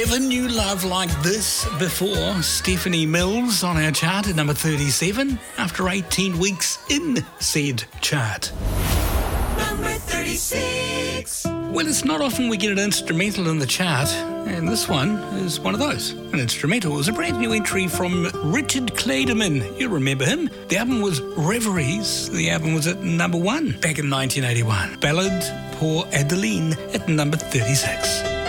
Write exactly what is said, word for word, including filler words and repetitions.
Never knew love like this before. Stephanie Mills on our chart at number thirty-seven after eighteen weeks in said chart. Number thirty-six. Well, it's not often we get an instrumental in the chart, and this one is one of those. An instrumental is a brand new entry from Richard Clayderman. You remember him. The album was Reveries. The album was at number one back in nineteen eighty-one. Ballad Pour Adeline at number thirty-six.